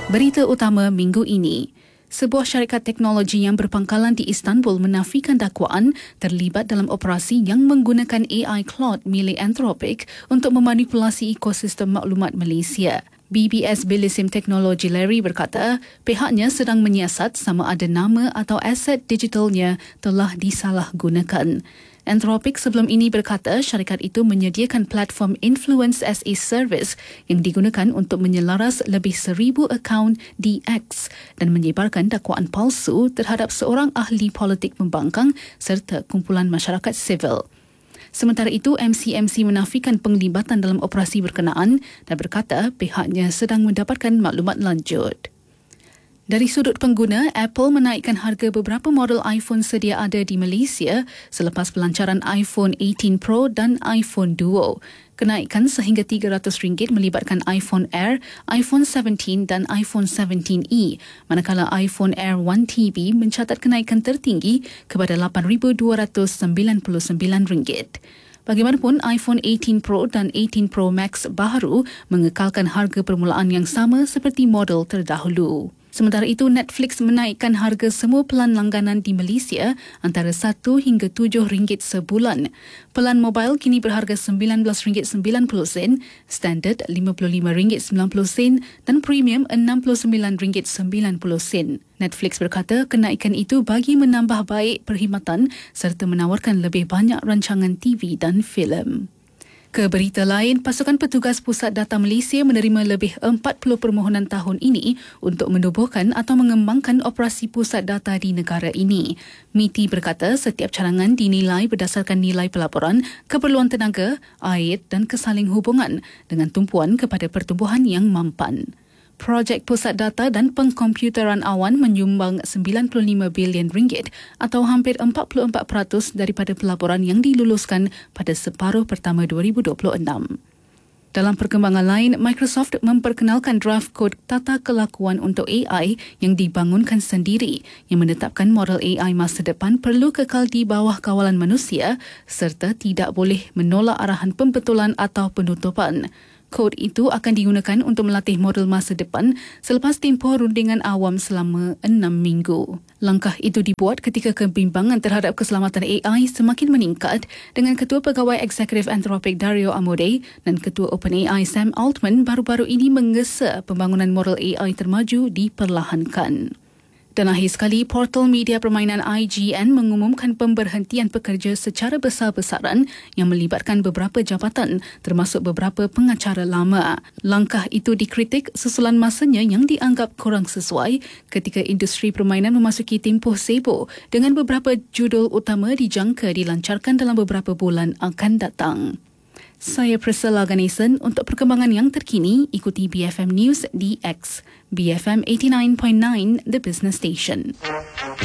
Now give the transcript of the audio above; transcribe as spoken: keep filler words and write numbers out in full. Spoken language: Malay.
Berita utama minggu ini. Sebuah syarikat teknologi yang berpangkalan di Istanbul menafikan dakwaan terlibat dalam operasi yang menggunakan A I Claude milik Anthropic untuk memanipulasi ekosistem maklumat Malaysia. B B S Bilisim Teknologi Larry berkata, pihaknya sedang menyiasat sama ada nama atau aset digitalnya telah disalahgunakan. Anthropic sebelum ini berkata syarikat itu menyediakan platform Influence as a Service yang digunakan untuk menyelaras lebih seribu akaun D X dan menyebarkan dakwaan palsu terhadap seorang ahli politik pembangkang serta kumpulan masyarakat sivil. Sementara itu, M C M C menafikan penglibatan dalam operasi berkenaan dan berkata pihaknya sedang mendapatkan maklumat lanjut. Dari sudut pengguna, Apple menaikkan harga beberapa model iPhone sedia ada di Malaysia selepas pelancaran iPhone lapan belas Pro dan iPhone Duo. Kenaikan sehingga tiga ratus ringgit melibatkan iPhone Air, iPhone tujuh belas dan iPhone tujuh belas E, manakala iPhone Air satu T B mencatat kenaikan tertinggi kepada lapan ribu dua ratus sembilan puluh sembilan ringgit. Bagaimanapun, iPhone lapan belas Pro dan lapan belas Pro Max baharu mengekalkan harga permulaan yang sama seperti model terdahulu. Sementara itu, Netflix menaikkan harga semua pelan langganan di Malaysia antara satu hingga tujuh ringgit sebulan. Pelan mobil kini berharga sembilan belas ringgit sembilan puluh sen, standard lima puluh lima ringgit sembilan puluh sen dan premium enam puluh sembilan ringgit sembilan puluh sen. Netflix berkata kenaikan itu bagi menambah baik perkhidmatan serta menawarkan lebih banyak rancangan T V dan filem. Ke berita lain, pasukan petugas Pusat Data Malaysia menerima lebih empat puluh permohonan tahun ini untuk menubuhkan atau mengembangkan operasi pusat data di negara ini. M I T I berkata setiap cadangan dinilai berdasarkan nilai pelaporan, keperluan tenaga, air dan kesaling hubungan dengan tumpuan kepada pertumbuhan yang mampan. Projek Pusat Data dan Pengkomputeran Awan menyumbang sembilan puluh lima bilion ringgit atau hampir empat puluh empat peratus daripada pelaporan yang diluluskan pada separuh pertama dua ribu dua puluh enam. Dalam perkembangan lain, Microsoft memperkenalkan draft kod tata kelakuan untuk A I yang dibangunkan sendiri yang menetapkan model A I masa depan perlu kekal di bawah kawalan manusia serta tidak boleh menolak arahan pembetulan atau penutupan. Kod itu akan digunakan untuk melatih model masa depan selepas tempoh rundingan awam selama enam minggu. Langkah itu dibuat ketika kebimbangan terhadap keselamatan A I semakin meningkat dengan Ketua Pegawai Eksekutif Anthropic Dario Amodei dan Ketua OpenAI Sam Altman baru-baru ini menggesa pembangunan model A I termaju diperlahankan. Dan akhir sekali, portal media permainan I G N mengumumkan pemberhentian pekerja secara besar-besaran yang melibatkan beberapa jabatan termasuk beberapa pengacara lama. Langkah itu dikritik susulan masanya yang dianggap kurang sesuai ketika industri permainan memasuki tempoh sibuk dengan beberapa judul utama dijangka dilancarkan dalam beberapa bulan akan datang. Saya Priscilla Ganesan. Untuk perkembangan yang terkini, ikuti B F M News di X. B F M eighty-nine point nine, The Business Station.